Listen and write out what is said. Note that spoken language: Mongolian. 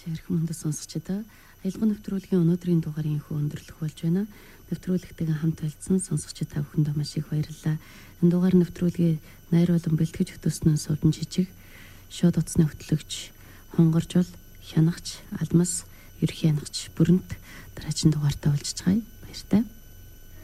Хэрхэн хүнд сонсогчдоо аялга нэвтрүүлгийн өнөөдрийн дугаарыг өндөрлөх болж байна. Нэвтрүүлэгтэйгээ хамт байлцсан сонсогчид та бүхэндээ маш их баярлалаа. Энэ дугаар нэвтрүүлгийг найруулан бэлтгэж хөтөлснөө Сувдан Жижиг, шууд утасны хөтлөгч Хонгоржул, Хянагч, Алмас, Ерхий Хянагч, Бүрэнт дараагийн дугаартаа уулзцгаая. Баяртай.